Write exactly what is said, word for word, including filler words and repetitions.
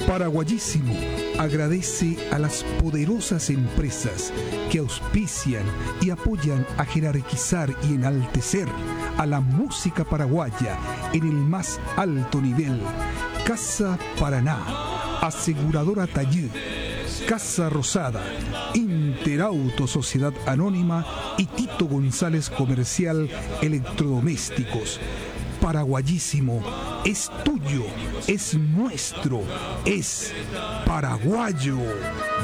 Paraguayísimo agradece a las poderosas empresas que auspician y apoyan a jerarquizar y enaltecer a la música paraguaya en el más alto nivel. Casa Paraná, Aseguradora Tallú, Casa Rosada, Interauto Sociedad Anónima y Tito González Comercial Electrodomésticos. Paraguayísimo es tuyo, es nuestro, es paraguayo.